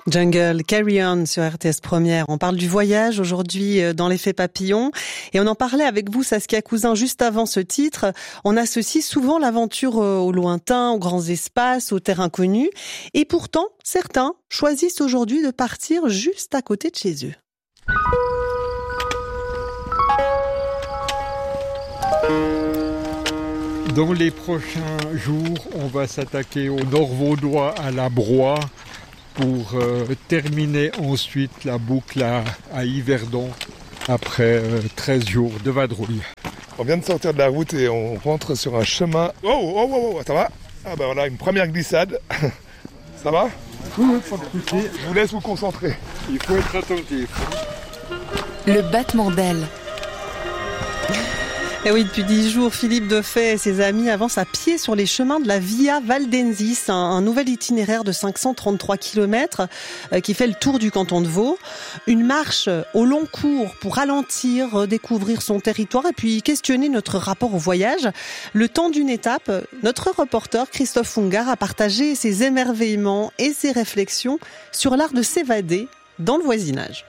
Jungle, Carry On sur RTS Première. On parle du voyage aujourd'hui dans l'effet papillon et on en parlait avec vous, Saskia Cousin, juste avant ce titre. On associe souvent l'aventure au lointain, aux grands espaces, aux terres inconnues et pourtant, certains choisissent aujourd'hui de partir juste à côté de chez eux. Dans les prochains jours, on va s'attaquer au Nord Vaudois, à la Broye, pour terminer ensuite la boucle à Yverdon après 13 jours de vadrouille. On vient de sortir de la route et on rentre sur un chemin. Oh, ça va? Ah ben voilà, une première glissade. Ça va? Oui, pas de souci. Je vous laisse vous concentrer. Il faut être attentif. Le battement d'ailes. Et oui, depuis 10 jours, Philippe Defay et ses amis avancent à pied sur les chemins de la Via Valdensis, un nouvel itinéraire de 533 km qui fait le tour du canton de Vaud. Une marche au long cours pour ralentir, découvrir son territoire et puis questionner notre rapport au voyage. Le temps d'une étape, notre reporter Christophe Fungard a partagé ses émerveillements et ses réflexions sur l'art de s'évader dans le voisinage.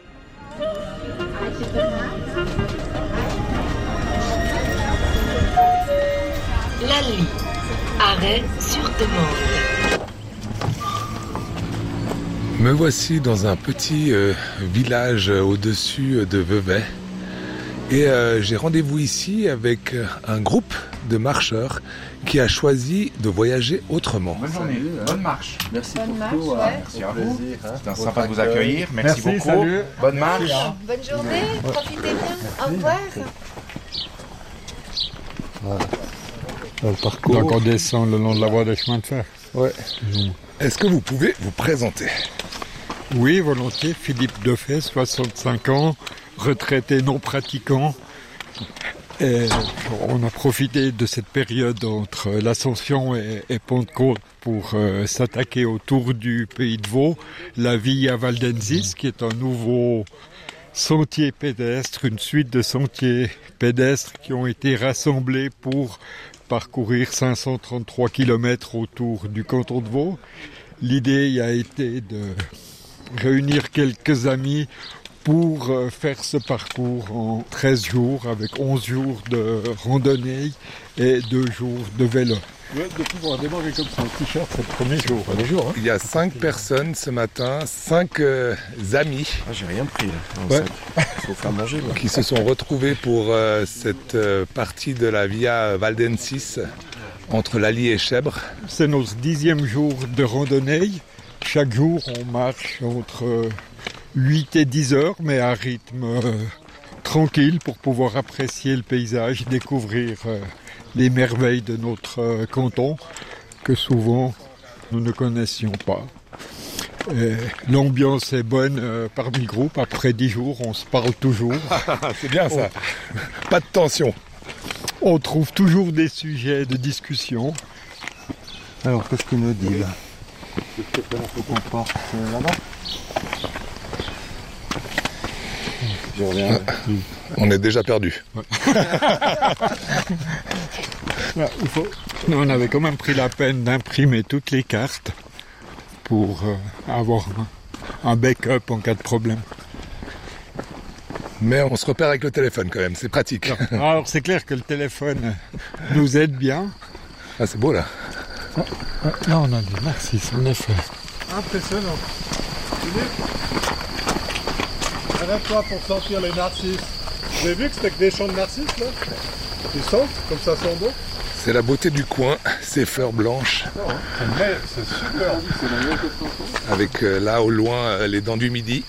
Lally, arrêt sur demande. Me voici dans un petit village au-dessus de Vevey. Et j'ai rendez-vous ici avec un groupe de marcheurs qui a choisi de voyager autrement. Bonne journée, bonne marche. Merci bonne pour marche, tout. Merci à vous. C'est sympa de vous accueillir. Merci beaucoup. Salut. Bonne marche. Bonne journée, profitez bien. Au revoir. Voilà. Dans le parcours. Donc on descend le long de la voie des chemins de fer. Ouais. Est-ce que vous pouvez vous présenter? Oui, volontiers. Philippe Defay, 65 ans, retraité non pratiquant. Et on a profité de cette période entre l'Ascension et Pentecôte pour s'attaquer autour du pays de Vaud, la Via Valdensis, qui est un nouveau sentier pédestre, une suite de sentiers pédestres qui ont été rassemblés pour parcourir 533 km autour du canton de Vaud. L'idée a été de réunir quelques amis pour faire ce parcours en 13 jours, avec 11 jours de randonnée et 2 jours de vélo. De pouvoir démarrer comme ça, un t-shirt, c'est le premier jour. Il y a 5 personnes ce matin, 5 amis. Ah, j'ai rien pris là. Ouais. Faut faire manger. Là. Qui se sont retrouvés pour cette partie de la Via Valdensis entre Lally et Chèvre. C'est notre 10e jour de randonnée. Chaque jour, on marche entre 8 et 10 heures, mais à rythme tranquille pour pouvoir apprécier le paysage, découvrir les merveilles de notre canton que souvent nous ne connaissions pas. Et l'ambiance est bonne parmi le groupe. Après 10 jours, on se parle toujours. C'est bien ça. Pas de tension. On trouve toujours des sujets de discussion. Alors, qu'est-ce qu'il nous dit là? Faut qu'on parte là-bas. Je reviens. On est déjà perdu. Ouais. On avait quand même pris la peine d'imprimer toutes les cartes pour avoir un backup en cas de problème. Mais on se repère avec le téléphone quand même, c'est pratique. Alors c'est clair que le téléphone nous aide bien. Ah, c'est beau là. Là on a du narcisse en effet. Impressionnant. Arrête-toi pour sentir les narcisses. Vous avez vu que c'était que des champs de narcisses là? Ils sentent, comme ça sent bon. C'est la beauté du coin, ces fleurs blanches. Mais c'est super. Avec là au loin les dents du midi.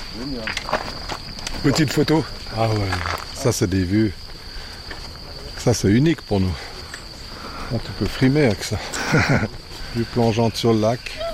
Petite photo. Ah ouais, ça c'est des vues. Ça c'est unique pour nous. On peut frimer avec ça. Vue plongeante sur le lac.